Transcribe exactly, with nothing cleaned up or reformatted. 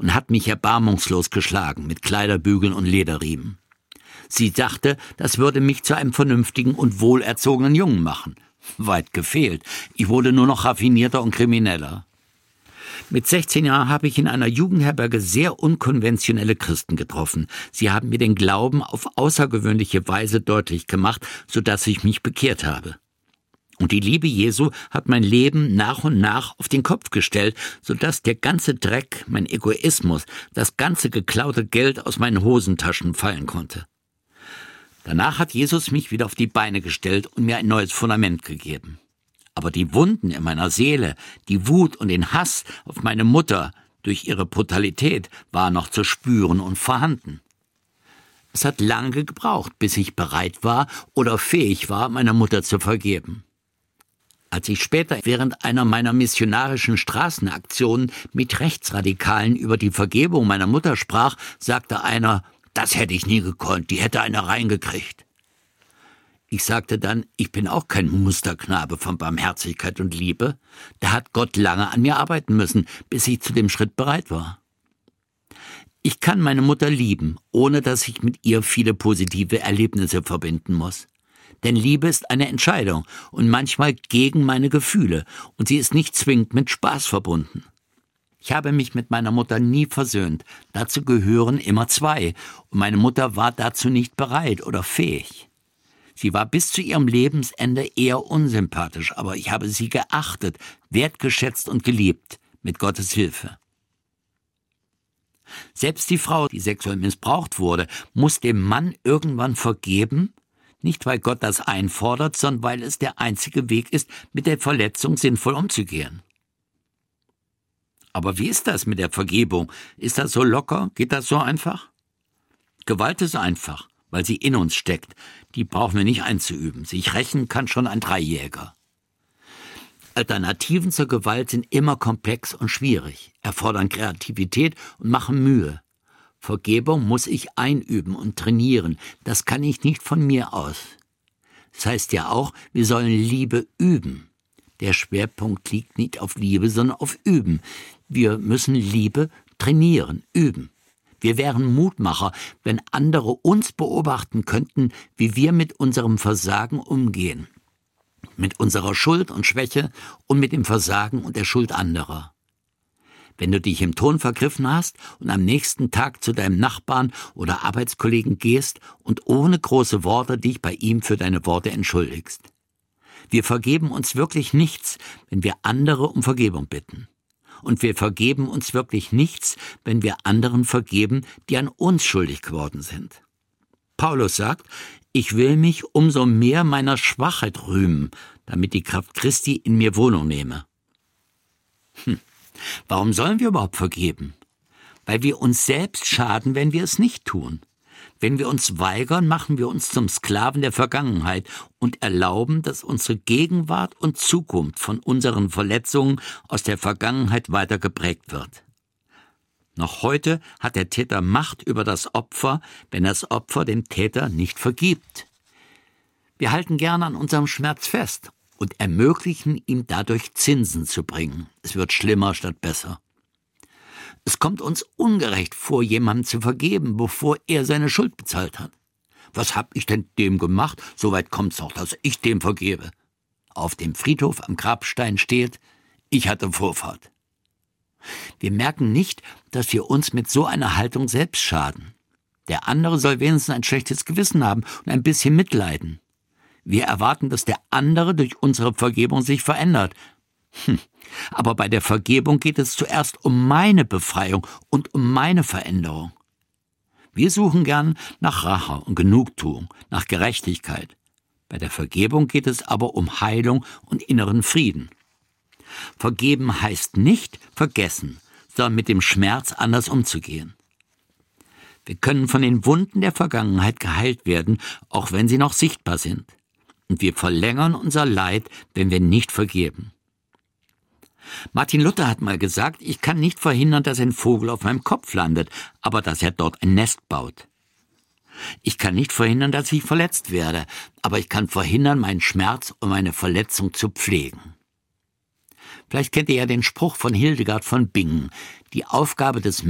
und hat mich erbarmungslos geschlagen mit Kleiderbügeln und Lederriemen. Sie dachte, das würde mich zu einem vernünftigen und wohlerzogenen Jungen machen. Weit gefehlt. Ich wurde nur noch raffinierter und krimineller. Mit sechzehn Jahren habe ich in einer Jugendherberge sehr unkonventionelle Christen getroffen. Sie haben mir den Glauben auf außergewöhnliche Weise deutlich gemacht, sodass ich mich bekehrt habe. Und die Liebe Jesu hat mein Leben nach und nach auf den Kopf gestellt, sodass der ganze Dreck, mein Egoismus, das ganze geklaute Geld aus meinen Hosentaschen fallen konnte. Danach hat Jesus mich wieder auf die Beine gestellt und mir ein neues Fundament gegeben. Aber die Wunden in meiner Seele, die Wut und den Hass auf meine Mutter durch ihre Brutalität waren noch zu spüren und vorhanden. Es hat lange gebraucht, bis ich bereit war oder fähig war, meiner Mutter zu vergeben. Als ich später während einer meiner missionarischen Straßenaktionen mit Rechtsradikalen über die Vergebung meiner Mutter sprach, sagte einer, das hätte ich nie gekonnt, die hätte einer reingekriegt. Ich sagte dann, ich bin auch kein Musterknabe von Barmherzigkeit und Liebe. Da hat Gott lange an mir arbeiten müssen, bis ich zu dem Schritt bereit war. Ich kann meine Mutter lieben, ohne dass ich mit ihr viele positive Erlebnisse verbinden muss. Denn Liebe ist eine Entscheidung und manchmal gegen meine Gefühle und sie ist nicht zwingend mit Spaß verbunden. Ich habe mich mit meiner Mutter nie versöhnt, dazu gehören immer zwei und meine Mutter war dazu nicht bereit oder fähig. Sie war bis zu ihrem Lebensende eher unsympathisch, aber ich habe sie geachtet, wertgeschätzt und geliebt, mit Gottes Hilfe. Selbst die Frau, die sexuell missbraucht wurde, muss dem Mann irgendwann vergeben, nicht weil Gott das einfordert, sondern weil es der einzige Weg ist, mit der Verletzung sinnvoll umzugehen. Aber wie ist das mit der Vergebung? Ist das so locker? Geht das so einfach? Gewalt ist einfach, weil sie in uns steckt. Die brauchen wir nicht einzuüben. Sich rächen kann schon ein Dreijähriger. Alternativen zur Gewalt sind immer komplex und schwierig, erfordern Kreativität und machen Mühe. Vergebung muss ich einüben und trainieren. Das kann ich nicht von mir aus. Das heißt ja auch, wir sollen Liebe üben. Der Schwerpunkt liegt nicht auf Liebe, sondern auf Üben. Wir müssen Liebe trainieren, üben. Wir wären Mutmacher, wenn andere uns beobachten könnten, wie wir mit unserem Versagen umgehen. Mit unserer Schuld und Schwäche und mit dem Versagen und der Schuld anderer. Wenn du dich im Ton vergriffen hast und am nächsten Tag zu deinem Nachbarn oder Arbeitskollegen gehst und ohne große Worte dich bei ihm für deine Worte entschuldigst. Wir vergeben uns wirklich nichts, wenn wir andere um Vergebung bitten. Und wir vergeben uns wirklich nichts, wenn wir anderen vergeben, die an uns schuldig geworden sind. Paulus sagt, ich will mich umso mehr meiner Schwachheit rühmen, damit die Kraft Christi in mir Wohnung nehme. Hm. Warum sollen wir überhaupt vergeben? Weil wir uns selbst schaden, wenn wir es nicht tun. Wenn wir uns weigern, machen wir uns zum Sklaven der Vergangenheit und erlauben, dass unsere Gegenwart und Zukunft von unseren Verletzungen aus der Vergangenheit weiter geprägt wird. Noch heute hat der Täter Macht über das Opfer, wenn das Opfer dem Täter nicht vergibt. Wir halten gerne an unserem Schmerz fest und ermöglichen ihm dadurch Zinsen zu bringen. Es wird schlimmer statt besser. Es kommt uns ungerecht vor, jemandem zu vergeben, bevor er seine Schuld bezahlt hat. Was hab ich denn dem gemacht? Soweit kommt's doch, dass ich dem vergebe. Auf dem Friedhof am Grabstein steht, ich hatte Vorfahrt. Wir merken nicht, dass wir uns mit so einer Haltung selbst schaden. Der andere soll wenigstens ein schlechtes Gewissen haben und ein bisschen mitleiden. Wir erwarten, dass der andere durch unsere Vergebung sich verändert. Hm. Aber bei der Vergebung geht es zuerst um meine Befreiung und um meine Veränderung. Wir suchen gern nach Rache und Genugtuung, nach Gerechtigkeit. Bei der Vergebung geht es aber um Heilung und inneren Frieden. Vergeben heißt nicht vergessen, sondern mit dem Schmerz anders umzugehen. Wir können von den Wunden der Vergangenheit geheilt werden, auch wenn sie noch sichtbar sind. Und wir verlängern unser Leid, wenn wir nicht vergeben. Martin Luther hat mal gesagt, ich kann nicht verhindern, dass ein Vogel auf meinem Kopf landet, aber dass er dort ein Nest baut. Ich kann nicht verhindern, dass ich verletzt werde, aber ich kann verhindern, meinen Schmerz und meine Verletzung zu pflegen. Vielleicht kennt ihr ja den Spruch von Hildegard von Bingen, die Aufgabe des